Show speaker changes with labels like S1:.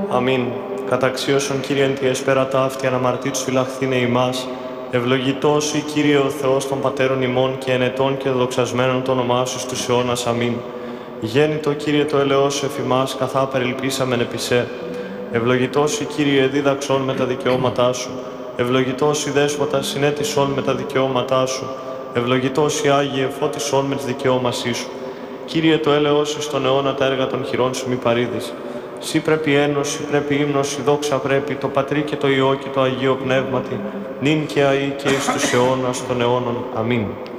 S1: Αμήν. Καταξίωσον Κύριε εν τη έσπερα ταύτη αναμαρτήτους φυλαχθήνε ημάς. Ευλογητός η Κύριε ο Θεός των Πατέρων ημών και ενετών και δοξασμένων το όνομά σου στους αιώνας. Αμήν. Γέννητο Κύριε το ελεός σου εφ' ημάς, καθά περιλπίσαμεν επί σε. Ευλογητός η Κύριε δίδαξον με τα δικαιώματά σου. Ευλογητός η Δέσποτα συνέτησον με τα δικαιώματά σου. Ευλογητός η Άγιε φώτισον με τις δικαιώμασή σου. Κύριε το έλεος σου στον αιώνα τα έργα των χειρών σου μη παρήδεις. Σύ πρέπει ένωση, πρέπει ύμνος, η δόξα πρέπει, το Πατρί και το Υιό και το Αγίο Πνεύματι, νυν και αεί και εις τους αιώνας των αιώνων. Αμήν.